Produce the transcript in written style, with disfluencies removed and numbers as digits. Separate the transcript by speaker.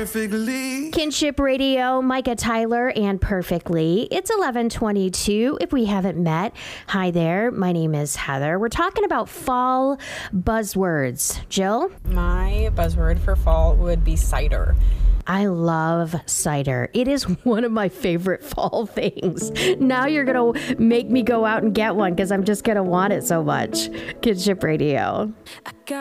Speaker 1: perfectly.
Speaker 2: Kinship Radio, Micah Tyler, and Perfectly. It's 11:22. If we haven't met, hi there. My name is Heather. We're talking about fall buzzwords. Jill?
Speaker 3: My buzzword for fall would be cider.
Speaker 2: I love cider. It is one of my favorite fall things. Now you're going to make me go out and get one because I'm just going to want it so much. Kinship Radio.